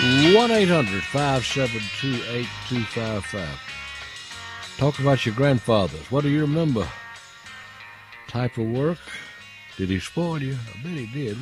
1-800-572-8255. Talk about your grandfathers. What do you remember? Type of work? Did he spoil you? I bet he did.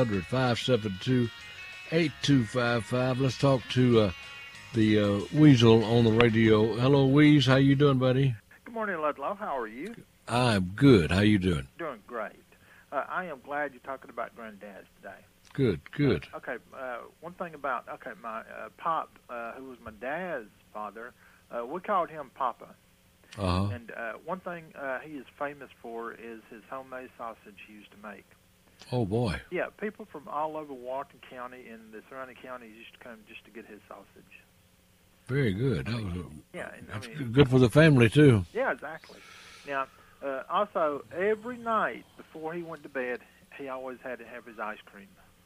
1-800-572-8255. Let's talk to the Weasel on the radio. Hello, Wease. How you doing, buddy? Good morning, Ludlow. How are you? I'm good. How you doing? Doing great. I am glad you're talking about granddads today. Good, good. One thing about, my Pop, who was my dad's father, we called him Papa. Uh-huh. And one thing he is famous for is his homemade sausage he used to make. Oh, boy. Yeah, people from all over Walton County and the surrounding counties used to come just to get his sausage. Very good. That's good for the family, too. Yeah, exactly. Now, also, every night before he went to bed, he always had to have his ice cream.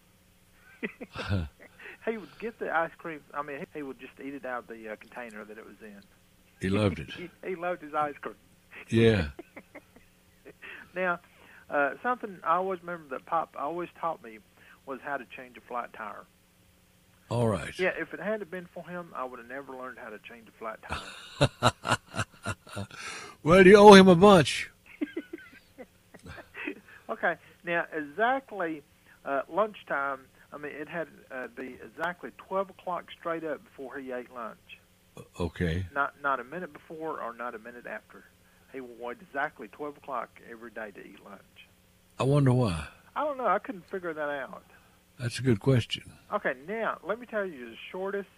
He would get the ice cream. He would just eat it out of the container that it was in. He loved it. He loved his ice cream. Yeah. Now, something I always remember that Pop always taught me was how to change a flat tire. All right. Yeah, if it hadn't been for him, I would have never learned how to change a flat tire. Well, you owe him a bunch. Okay, now exactly lunchtime, it had to be exactly 12 o'clock straight up before he ate lunch. Okay. Not a minute before or not a minute after. He would wait exactly 12 o'clock every day to eat lunch. I wonder why. I don't know. I couldn't figure that out. That's a good question. Okay, now let me tell you the shortest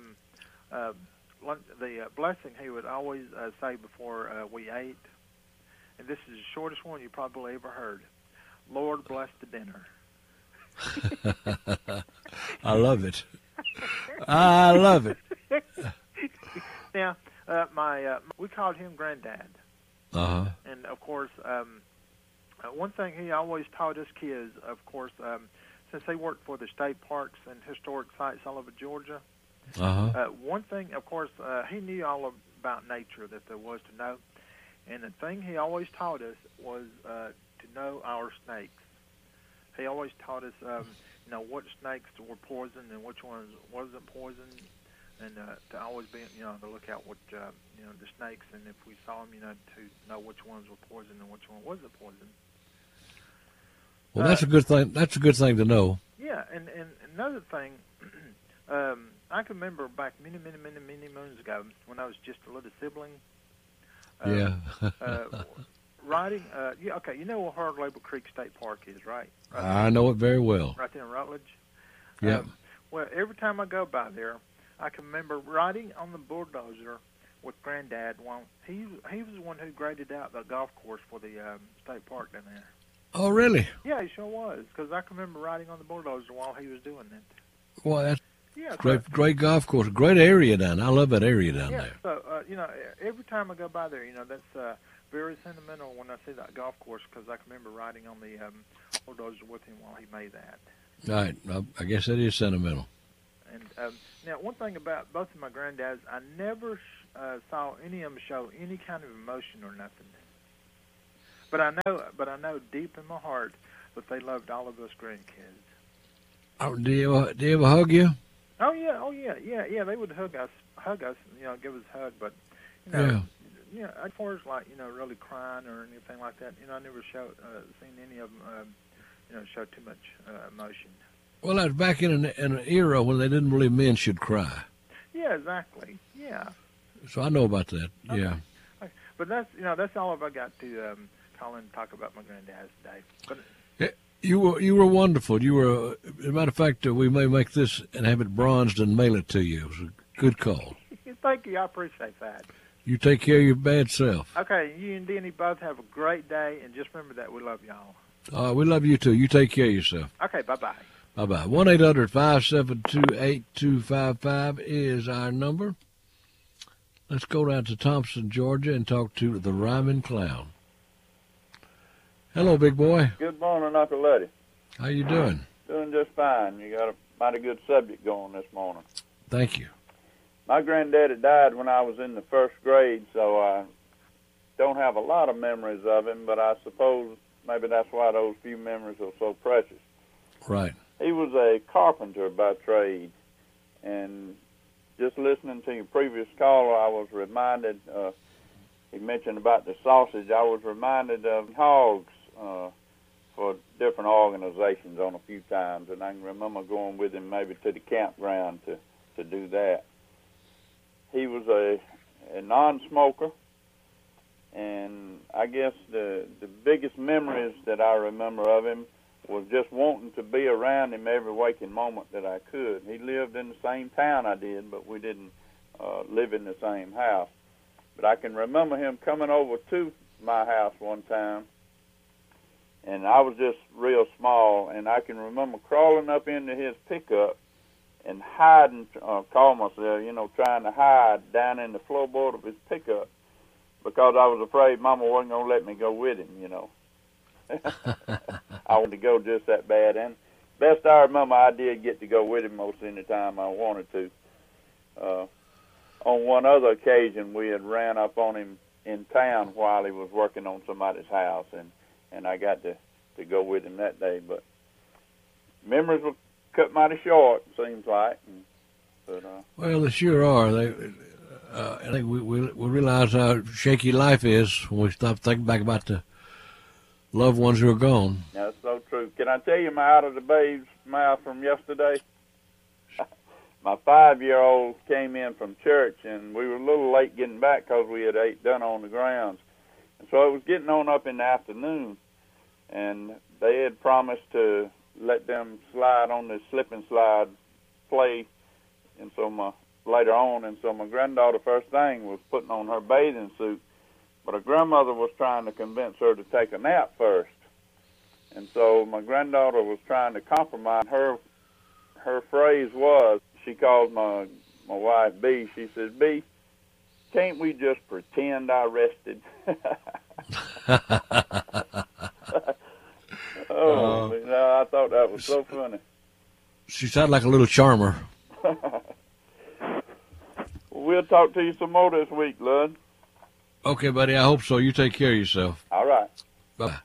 blessing he would always say before we ate, and this is the shortest one you probably ever heard. Lord bless the dinner. I love it. I love it. Now, we called him Granddad. Uh-huh. And, of course, one thing he always taught us kids, of course, since he worked for the state parks and historic sites all over Georgia, one thing, of course, he knew all about nature that there was to know. And the thing he always taught us was to know our snakes. He always taught us, what snakes were poison and which ones wasn't poison, and to always be, to look out what, the snakes, and if we saw them, to know which ones were poison and which one wasn't poison. Well, that's a good thing. That's a good thing to know. Yeah, and another thing, I can remember back many moons ago when I was just a little sibling. Riding, you know where Hard Label Creek State Park is, right? I know it very well. Right there in Rutledge? Yeah. Well, every time I go by there, I can remember riding on the bulldozer with Granddad. Well, he was the one who graded out the golf course for the state park down there. Oh, really? Yeah, he sure was, because I can remember riding on the bulldozer while he was doing it. Well, that's great golf course, great area down there. I love that area down there. So, every time I go by there, that's very sentimental when I see that golf course, because I can remember riding on the bulldozer with him while he made that. Right. I guess that is sentimental. And now, one thing about both of my granddads, I never saw any of them show any kind of emotion or nothing. But I know deep in my heart that they loved all of us grandkids. Oh, do you ever hug you? Oh yeah. They would hug us, give us a hug. But as far as really crying or anything like that, I never seen any of them, show too much emotion. Well, that's back in an era when they didn't believe men should cry. Yeah, exactly. Yeah. So I know about that. Okay. Yeah. But that's all I've got to call in and talk about my granddads today. But you were wonderful. You were, as a matter of fact, we may make this and have it bronzed and mail it to you. It was a good call. Thank you. I appreciate that. You take care of your bad self. Okay. You and Denny both have a great day, and just remember that we love y'all. We love you too. You take care of yourself. Okay. Bye-bye. Bye-bye. 1-800-572-8255 is our number. Let's go down to Thompson, Georgia, and talk to the Rhyming Clown. Hello, big boy. Good morning, Uncle Luddy. How you doing? Doing just fine. You got a mighty good subject going this morning. Thank you. My granddaddy died when I was in the first grade, so I don't have a lot of memories of him, but I suppose maybe that's why those few memories are so precious. Right. He was a carpenter by trade, And just listening to your previous caller, I was reminded, he mentioned about the sausage, I was reminded of hogs for different organizations on a few times, and I can remember going with him maybe to the campground to do that. He was a non-smoker, and I guess the biggest memories that I remember of him was just wanting to be around him every waking moment that I could. He lived in the same town I did, but we didn't live in the same house. But I can remember him coming over to my house one time, and I was just real small, and I can remember crawling up into his pickup and hiding, call myself, trying to hide down in the floorboard of his pickup because I was afraid Mama wasn't going to let me go with him, I wanted to go just that bad. And best I remember, I did get to go with him most any time I wanted to. On one other occasion, we had ran up on him in town while he was working on somebody's house, and I got to go with him that day. But memories were cut mighty short, seems like. Well, they sure are. I think we realize how shaky life is when we stop thinking back about the loved ones who are gone. That's so true. Can I tell you my out of the babe's mouth from yesterday? My 5-year-old came in from church, and we were a little late getting back because we had ate dinner on the grounds. And so it was getting on up in the afternoon, and they had promised to let them slide on the slip and slide play, and so later on, and so my granddaughter first thing was putting on her bathing suit, but her grandmother was trying to convince her to take a nap first. And so my granddaughter was trying to compromise. Her phrase was, she called my wife B. She says, B, can't we just pretend I rested? I thought that was so funny. She sounded like a little charmer. We'll talk to you some more this week, Lud. Okay, buddy, I hope so. You take care of yourself. All right. Bye.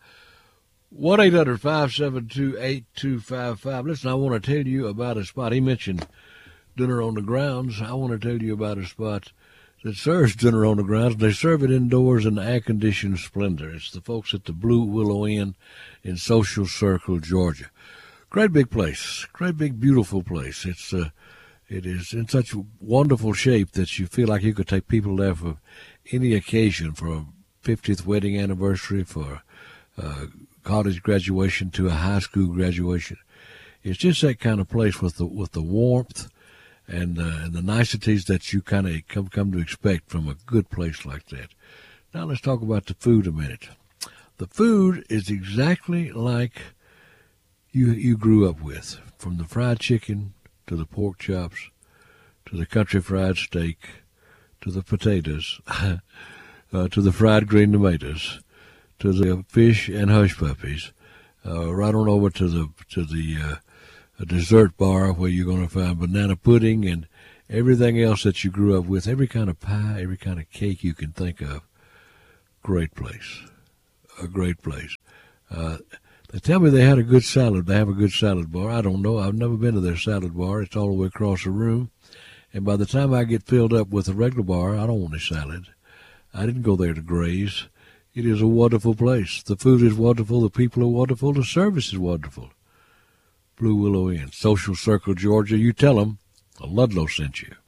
1-800-572-8255. Listen, I want to tell you about a spot. He mentioned dinner on the grounds. I want to tell you about a spot that serves dinner on the grounds. They serve it indoors in air-conditioned splendor. It's the folks at the Blue Willow Inn in Social Circle, Georgia. Great big place. Great big, beautiful place. It is in such wonderful shape that you feel like you could take people there for any occasion, for a 50th wedding anniversary, for college graduation, to a high school graduation. It's just that kind of place with the warmth and the niceties that you kind of come to expect from a good place like that. Now let's talk about the food a minute. The food is exactly like you grew up with, from the fried chicken to the pork chops to the country fried steak to the potatoes to the fried green tomatoes to the fish and hush puppies, right on over to the dessert bar where you're going to find banana pudding and everything else that you grew up with, every kind of pie, every kind of cake you can think of. Great place. A great place. They tell me they had a good salad. They have a good salad bar. I don't know. I've never been to their salad bar. It's all the way across the room. And by the time I get filled up with a regular bar, I don't want a salad. I didn't go there to graze. It is a wonderful place. The food is wonderful. The people are wonderful. The service is wonderful. Blue Willow Inn, Social Circle, Georgia. You tell them Ludlow sent you.